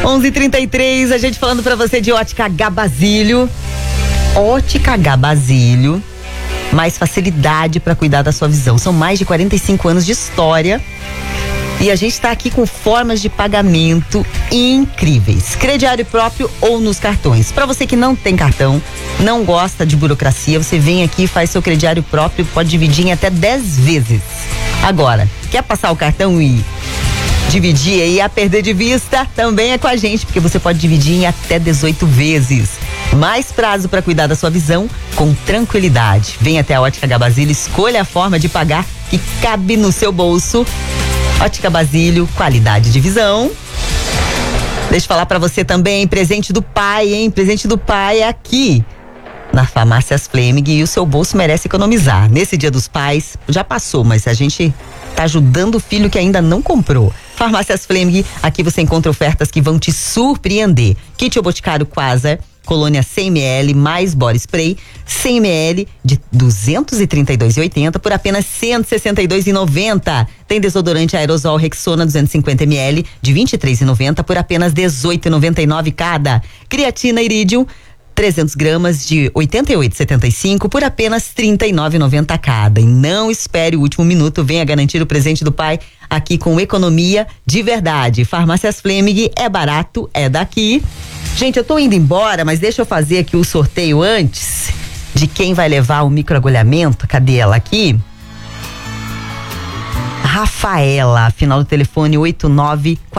11h33, a gente falando pra você de Ótica H Basílio. Ótica H Basílio, mais facilidade pra cuidar da sua visão. São mais de 45 anos de história. E a gente tá aqui com formas de pagamento incríveis. Crediário próprio ou nos cartões. Pra você que não tem cartão, não gosta de burocracia, você vem aqui e faz seu crediário próprio, pode dividir em até 10 vezes. Agora, quer passar o cartão e dividir aí a perder de vista? Também é com a gente, porque você pode dividir em até 18 vezes. Mais prazo para cuidar da sua visão com tranquilidade. Vem até a Ótica H Basílio, escolha a forma de pagar que cabe no seu bolso. Ótica Basílio, qualidade de visão. Deixa eu falar pra você também, presente do pai, hein? Presente do pai é aqui na Farmácias Fleming, e o seu bolso merece economizar. Nesse Dia dos Pais, já passou, mas a gente tá ajudando o filho que ainda não comprou. Farmácias Fleming, aqui você encontra ofertas que vão te surpreender. Kit O Boticário Quasar, colônia 100 ml mais body spray 100 ml de 232,80 por apenas 162,90. Tem desodorante aerosol Rexona 250 ml de 23,90 por apenas 18,99 cada. Creatina Iridium 300 gramas de 88,75 por apenas 39,90 cada. E não espere o último minuto, venha garantir o presente do pai aqui com economia de verdade. Farmácias Fleming, é barato, é daqui. Gente, eu tô indo embora, mas deixa eu fazer aqui o sorteio antes de quem vai levar o microagulhamento. Cadê ela aqui? Rafaela, final do telefone 89